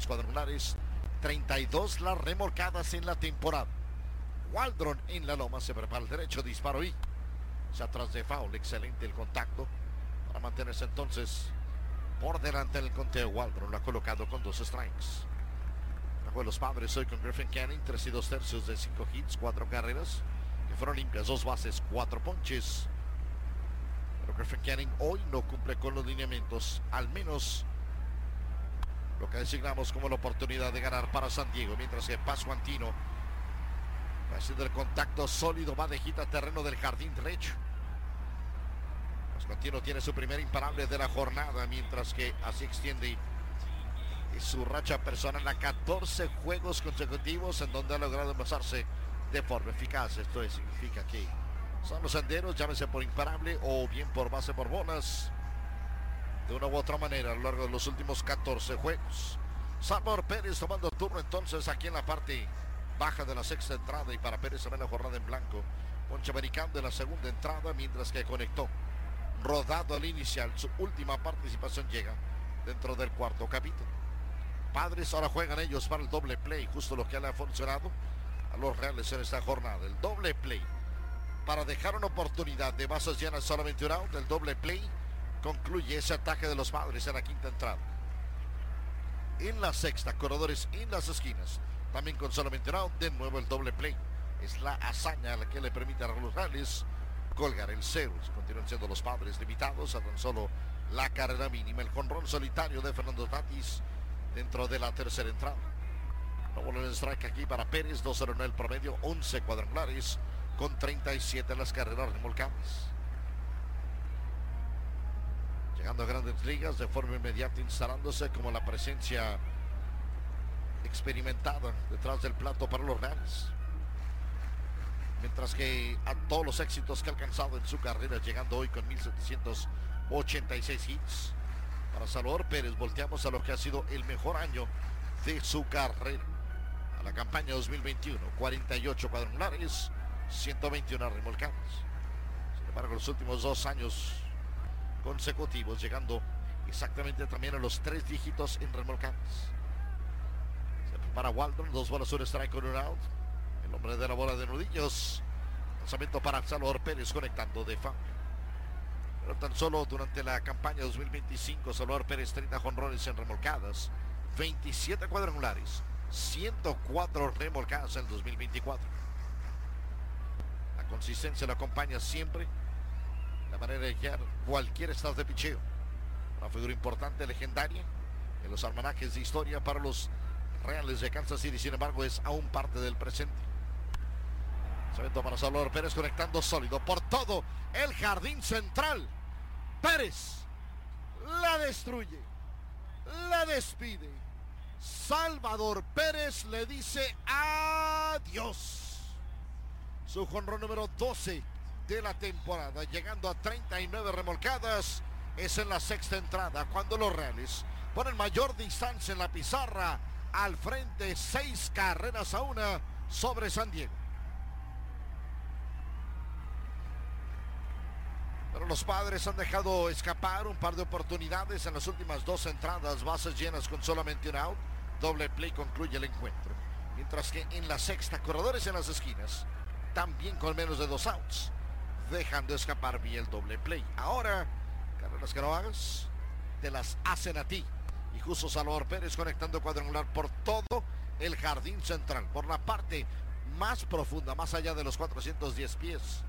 cuadrangulares, 32 las remolcadas en la temporada. Waldron en la loma, se prepara el derecho, disparo y se atrás de foul. Excelente el contacto para mantenerse entonces por delante del conteo. Waldron lo ha colocado con 2 strikes. Juego de los Padres hoy con Griffin Canning, 3 2/3 de 5 hits, 4 carreras que fueron limpias, 2 bases, 4 ponches. Pero Griffin Canning hoy no cumple con los lineamientos, al menos lo que designamos como la oportunidad de ganar para San Diego, mientras que Pascuantino haciendo el contacto sólido, va de hit a terreno del jardín derecho. Pascuantino tiene su primer imparable de la jornada, mientras que así extiende su racha personal a 14 juegos consecutivos en donde ha logrado envasarse de forma eficaz. Esto significa que son los senderos, llámese por imparable o bien por base por bolas, de una u otra manera a lo largo de los últimos 14 juegos. Salvador Pérez tomando turno entonces aquí en la parte baja de la sexta entrada, y para Pérez se ve la jornada en blanco. Ponche americano de la segunda entrada, mientras que conectó rodado al inicial. Su última participación llega dentro del cuarto capítulo. Padres ahora juegan ellos para el doble play, justo lo que le ha funcionado a los Reales en esta jornada. El doble play para dejar una oportunidad de bases llenas, solamente un out. El doble play concluye ese ataque de los Padres en la quinta entrada. En la sexta, corredores en las esquinas, también con solamente un out. De nuevo el doble play es la hazaña a la que le permite a los Reales colgar el cero. Continúan siendo los Padres limitados a tan solo la carrera mínima. El jonrón solitario de Fernando Tatis dentro de la tercera entrada. No vuelve el strike aquí para Pérez, 2-0 en el promedio, 11 cuadrangulares con 37 las carreras remolcadas. Llegando a grandes ligas de forma inmediata, instalándose como la presencia experimentada detrás del plato para los Reales. Mientras que a todos los éxitos que ha alcanzado en su carrera, llegando hoy con 1786 hits. Para Salvador Pérez volteamos a lo que ha sido el mejor año de su carrera, a la campaña 2021, 48 cuadrangulares, 121 remolcadas. Sin embargo, los últimos 2 años consecutivos, llegando exactamente también a los 3 dígitos en remolcadas. Se prepara Waldron, 2 bolas, 1 strike con un out. El hombre de la bola de nudillos. Lanzamiento para Salvador Pérez, conectando de foul. Pero tan solo durante la campaña 2025, Salvador Pérez 30 jonrones en remolcadas, 27 cuadrangulares, 104 remolcadas en el 2024. La consistencia lo acompaña siempre, la manera de guiar cualquier estado de picheo. Una figura importante, legendaria en los almanaques de historia para los Reales de Kansas City. Sin embargo, es aún parte del presente. Lanzamiento para Salvador Pérez, conectando sólido por todo el jardín central. Pérez la destruye, la despide. Salvador Pérez le dice adiós. Su jonrón número 12 de la temporada, llegando a 39 remolcadas, es en la sexta entrada, cuando los Reales ponen mayor distancia en la pizarra, al frente 6 carreras a 1 sobre San Diego. Pero los Padres han dejado escapar un par de oportunidades en las últimas 2 entradas, bases llenas con solamente un out. Doble play concluye el encuentro. Mientras que en la sexta, corredores en las esquinas, también con menos de 2 outs, dejando escapar vía el doble play. Ahora, carreras que no hagas, te las hacen a ti. Y justo Salvador Pérez conectando cuadrangular por todo el jardín central, por la parte más profunda, más allá de los 410 pies.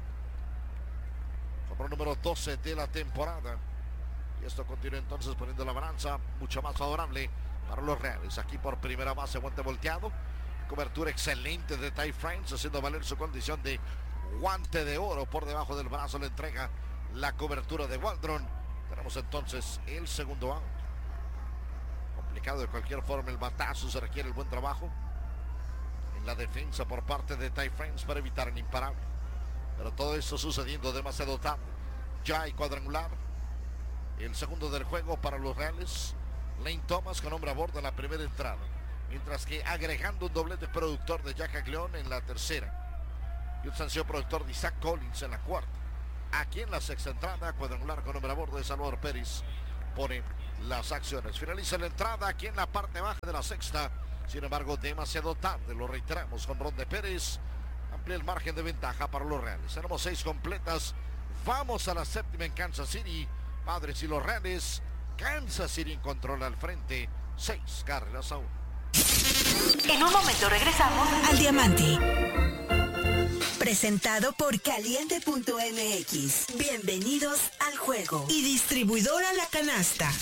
Jonrón número 12 de la temporada. Y esto continúa entonces poniendo la balanza mucho más favorable para los Reales. Aquí por primera base, guante volteado. Cobertura excelente de Ty France, haciendo valer su condición de guante de oro. Por debajo del brazo le entrega la cobertura de Waldron. Tenemos entonces el segundo out. Complicado de cualquier forma el batazo, se requiere el buen trabajo en la defensa por parte de Ty France para evitar el imparable. Pero todo esto sucediendo demasiado tarde. Ya hay cuadrangular. El segundo del juego para los Reales. Lane Thomas con hombre a bordo en la primera entrada. Mientras que agregando un doblete productor de Jack Aguilar en la tercera. Y un sanción productor de Isaac Collins en la cuarta. Aquí en la sexta entrada, cuadrangular con hombre a bordo de Salvador Pérez. Pone las acciones. Finaliza la entrada aquí en la parte baja de la sexta. Sin embargo, demasiado tarde, lo reiteramos, con Ron de Pérez. Amplía el margen de ventaja para los Reales. Tenemos 6 completas. Vamos a la séptima en Kansas City. Padres y los Reales. Kansas City en control al frente. 6 carreras a 1. En un momento regresamos al Diamante. Presentado por Caliente.mx. Bienvenidos al juego. Y distribuidora La Canasta.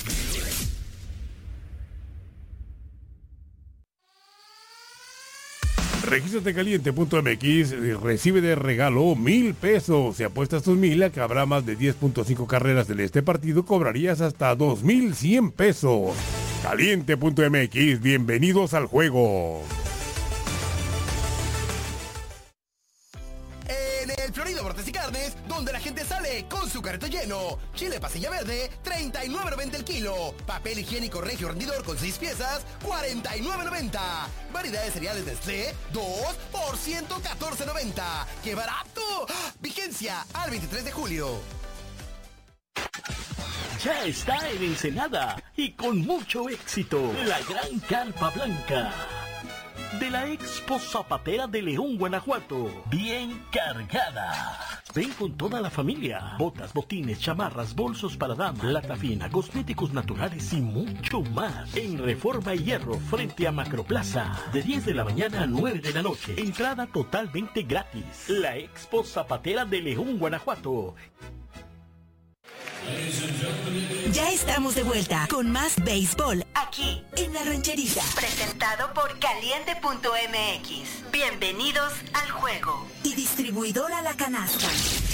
Regístrate Caliente.mx y recibe de regalo 1,000 pesos. Si apuestas tus 1,000 a que habrá más de 10.5 carreras en este partido, cobrarías hasta 2,100 pesos. Caliente.mx, bienvenidos al juego. En el Florido Bordes y Carnes, donde la gente sale con su carrito lleno. Chile pasilla verde, $39.90 el kilo. Papel higiénico Regio rendidor con 6 piezas, $49.90. Variedad de cereales Nestlé, 2 por $114.90. ¡Qué barato! Vigencia al 23 de julio. Ya está en Ensenada y con mucho éxito, la Gran Carpa Blanca de la Expo Zapatera de León, Guanajuato. Bien cargada. Ven con toda la familia. Botas, botines, chamarras, bolsos para damas, plata fina, cosméticos naturales y mucho más. En Reforma y Hierro, frente a Macroplaza. De 10 de la mañana a 9 de la noche. Entrada totalmente gratis. La Expo Zapatera de León, Guanajuato. Ya estamos de vuelta con más béisbol aquí en La Rancherita. Presentado por Caliente.mx. Bienvenidos al juego. Y distribuidora La Canasta.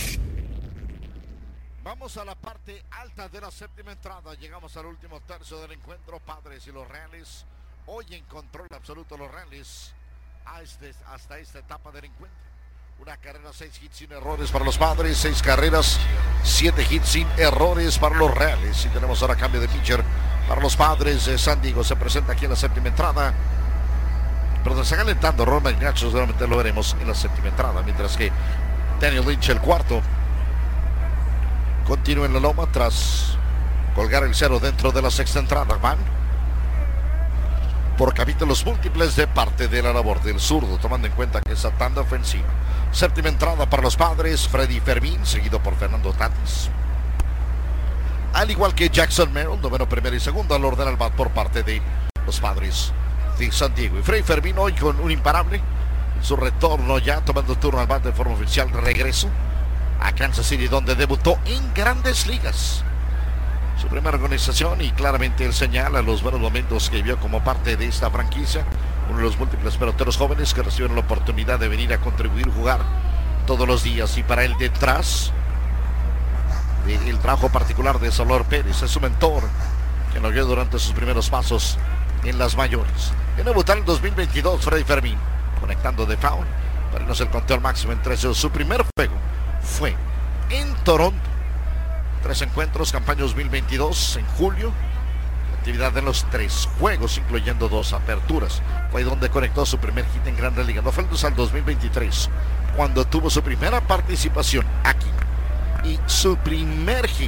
Vamos a la parte alta de la séptima entrada. Llegamos al último tercio del encuentro. Padres y los Reales. Hoy en control absoluto los Reales hasta esta etapa del encuentro. Una carrera, 6 hits sin errores para los Padres, 6 carreras, 7 hits sin errores para los Reales. Y tenemos ahora cambio de pitcher para los Padres de San Diego. Se presenta aquí en la séptima entrada. Pero se está calentando Ron Magnachos, realmente lo veremos en la séptima entrada. Mientras que Daniel Lynch, el cuarto, continúa en la loma tras colgar el cero dentro de la sexta entrada. Van por capítulos múltiples de parte de la labor del zurdo, tomando en cuenta que esa tanda ofensiva. Séptima entrada para los Padres, Freddy Fermín, seguido por Fernando Tatis. Al igual que Jackson Merrill, noveno, primero y segundo, al orden al bat por parte de los Padres de San Diego. Y Freddy Fermín hoy con un imparable, en su retorno ya, tomando turno al bat de forma oficial, regreso a Kansas City, donde debutó en Grandes Ligas. Su primera organización, y claramente él señala los buenos momentos que vivió como parte de esta franquicia. Uno de los múltiples peloteros jóvenes que recibieron la oportunidad de venir a contribuir, jugar todos los días. Y para él, detrás del trabajo particular de Salvador Pérez, es su mentor, que lo guió durante sus primeros pasos en las mayores. En debutar en 2022, Freddy Fermín, conectando de foul para irnos el conteo al máximo en 13. Su primer juego fue en Toronto. 3 encuentros, campaña 2022 en julio. Actividad en los 3 juegos, incluyendo 2 aperturas. Fue donde conectó su primer hit en Grandes Ligas. No fue al 2023, cuando tuvo su primera participación aquí. Y su primer hit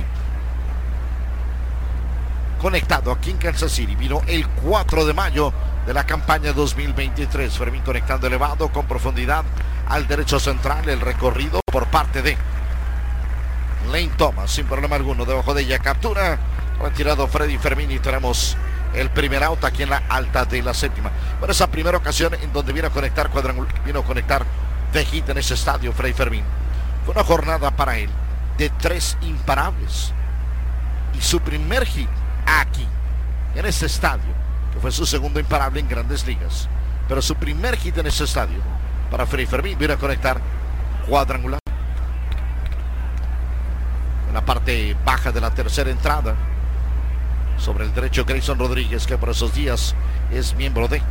conectado aquí en Kansas City vino el 4 de mayo de la campaña 2023. Fermín conectando elevado con profundidad al derecho central. El recorrido por parte de Lane Thomas, sin problema alguno, debajo de ella captura, retirado Freddy Fermín, y tenemos el primer out aquí en la alta de la séptima. Por esa primera ocasión en donde vino a conectar de hit en ese estadio Freddy Fermín. Fue una jornada para él de 3 imparables, y su primer hit aquí en este estadio, que fue su segundo imparable en Grandes Ligas, pero su primer hit en ese estadio para Freddy Fermín, vino a conectar cuadrangular. La parte baja de la tercera entrada, sobre el derecho Grayson Rodríguez, que por esos días es miembro de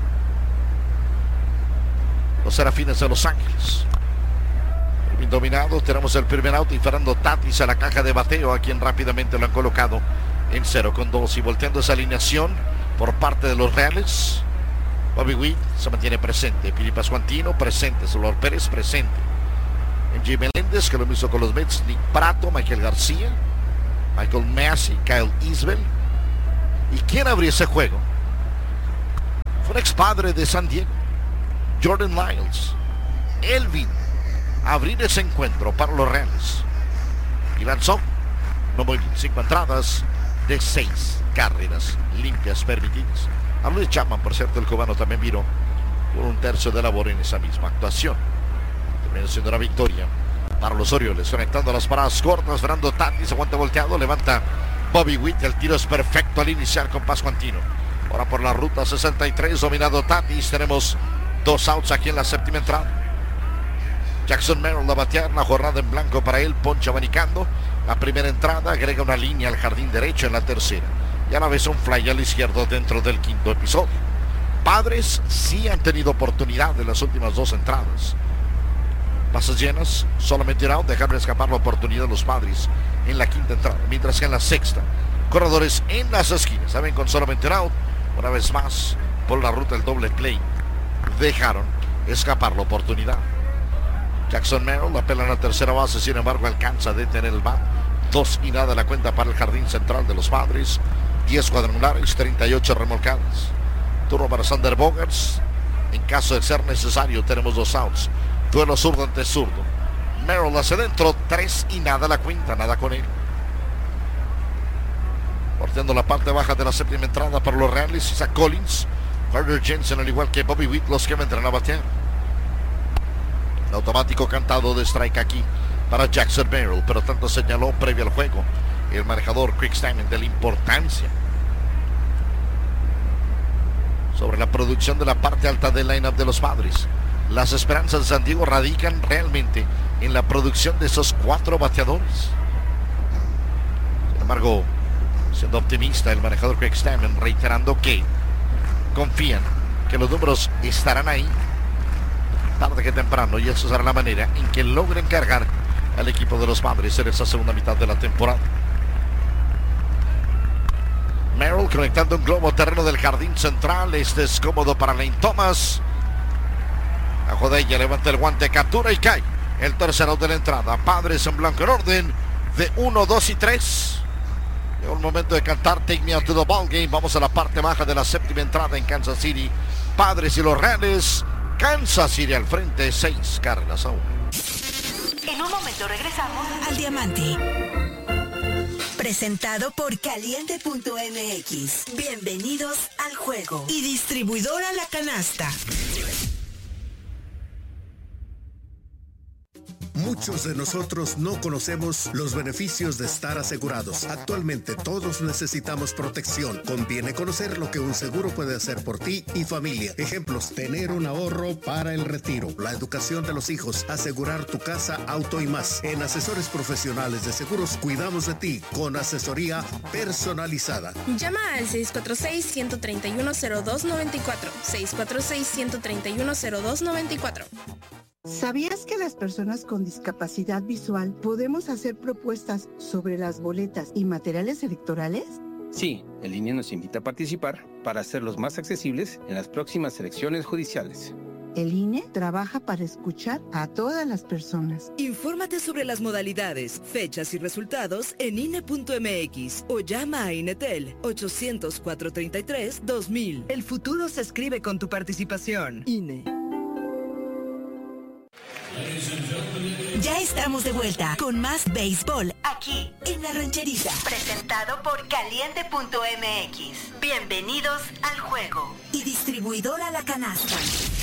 los Serafines de Los Ángeles. Bien dominado, tenemos el primer out y Fernando Tatis a la caja de bateo, a quien rápidamente lo han colocado en 0-2. Y volteando esa alineación por parte de los Reales, Bobby Witt se mantiene presente, Pili Pascuantino presente, Salvador Pérez presente, MJ Meléndez, que lo hizo con los Mets, Nick Prato, Michael García, Michael Massey, Kyle Isbell, ¿Y quién abrió ese juego? Fue un ex padre de San Diego, Jordan Lyles. Él vino a abrir ese encuentro para los Reales. Y lanzó, no muy bien, 5 entradas de 6 carreras limpias permitidas. A Luis Chapman, por cierto, el cubano también vino por un tercio de labor en esa misma actuación. Terminó siendo una victoria para los Orioles, conectando las paradas cortas. Fernando Tatis aguanta volteado, levanta Bobby Witt. El tiro es perfecto al iniciar con Pascuantino. Ahora por la ruta 63, dominado Tatis. Tenemos 2 outs aquí en la séptima entrada. Jackson Merrill a batear, la jornada en blanco para él, poncha abanicando. La primera entrada, agrega una línea al jardín derecho en la tercera. Y a la vez un fly al izquierdo dentro del quinto episodio. Padres sí han tenido oportunidad en las últimas 2 entradas. Bases llenas, solamente un out, dejaron escapar la oportunidad de los Padres en la quinta entrada. Mientras que en la sexta, corredores en las esquinas, saben, con solamente un out, una vez más, por la ruta del doble play, dejaron escapar la oportunidad. Jackson Merrill la pela en la tercera base, sin embargo alcanza a detener el bat. 2 y nada la cuenta para el jardín central de los Padres. 10 cuadrangulares, 38 remolcadas. Turno para Sander Bogaerts. En caso de ser necesario, tenemos 2 outs. Duelo zurdo ante zurdo. Merrill hacia adentro, 3 y nada la cuenta, nada con él. Porteando la parte baja de la séptima entrada para los Reales, Isaac Collins, Carter Jensen, al igual que Bobby Witt, los que vendrán a batear. El automático cantado de strike aquí para Jackson Merrill, pero tanto señaló previo al juego el manejador Craig Stammen de la importancia sobre la producción de la parte alta del lineup de los Padres. Las esperanzas de San Diego radican realmente en la producción de esos 4 bateadores. Sin embargo, siendo optimista el manejador Craig Stammen, reiterando que confían que los números estarán ahí tarde que temprano, y eso será la manera en que logren cargar al equipo de los Padres en esa segunda mitad de la temporada. Merrill conectando un globo terreno del jardín central. Este es cómodo para Lane Thomas. Bajo de ella levanta el guante, captura y cae el tercer out de la entrada. Padres en blanco en orden de 1, 2 y 3. Llegó el momento de cantar Take Me Out to the Ball Game. Vamos a la parte baja de la séptima entrada en Kansas City. Padres y los Reales. Kansas City al frente, 6 carreras a 1. En un momento regresamos al Diamante. Presentado por Caliente.mx. Bienvenidos al juego. Y distribuidora La Canasta. Muchos de nosotros no conocemos los beneficios de estar asegurados. Actualmente todos necesitamos protección. Conviene conocer lo que un seguro puede hacer por ti y familia. Ejemplos: tener un ahorro para el retiro, la educación de los hijos, asegurar tu casa, auto y más. En Asesores Profesionales de Seguros cuidamos de ti con asesoría personalizada. Llama al 646-131-0294. 646-131-0294. ¿Sabías que las personas con discapacidad visual podemos hacer propuestas sobre las boletas y materiales electorales? Sí, el INE nos invita a participar para hacerlos más accesibles en las próximas elecciones judiciales. El INE trabaja para escuchar a todas las personas. Infórmate sobre las modalidades, fechas y resultados en INE.mx o llama a INETEL 800-433-2000. El futuro se escribe con tu participación. INE. Ya estamos de vuelta con más béisbol aquí en La Rancherita. Presentado por Caliente.mx. Bienvenidos al juego. Y distribuidora La Canasta.